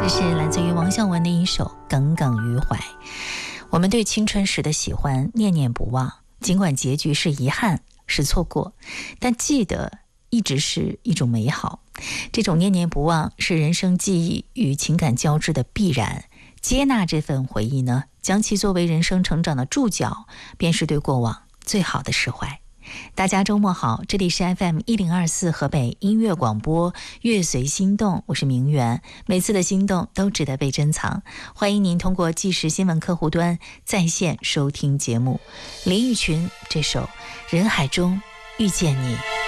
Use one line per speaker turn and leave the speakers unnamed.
是来自于王孝文的一首《耿耿于怀》。我们对青春时的喜欢念念不忘，尽管结局是遗憾，是错过，但记得一直是一种美好。这种念念不忘是人生记忆与情感交织的必然。接纳这份回忆呢，将其作为人生成长的注脚，便是对过往最好的释怀。大家周末好，这里是 FM1024 河北音乐广播乐随心动，我是明媛。每次的心动都值得被珍藏，欢迎您通过即时新闻客户端在线收听节目。林育群这首《人海中遇见你》。